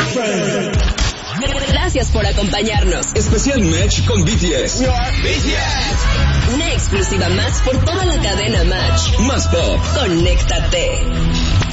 Gracias por acompañarnos. Especial Match con BTS. Una exclusiva más por toda la cadena Match. Más pop. Conéctate.